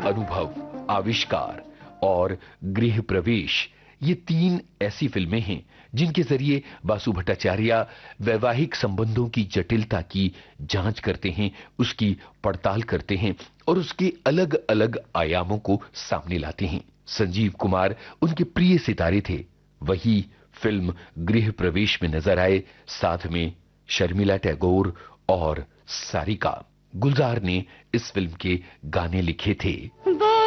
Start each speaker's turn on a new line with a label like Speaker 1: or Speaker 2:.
Speaker 1: अनुभव, आविष्कार और गृह प्रवेश, ये 3 ऐसी फिल्में हैं जिनके जरिए बासु भट्टाचार्य वैवाहिक संबंधों की जटिलता की जांच करते हैं, उसकी पड़ताल करते हैं और उसके अलग अलग आयामों को सामने लाते हैं। संजीव कुमार उनके प्रिय सितारे थे, वही फिल्म गृह प्रवेश में नजर आए, साथ में शर्मिला टैगोर और सारिका। गुलजार ने इस फिल्म के गाने लिखे थे।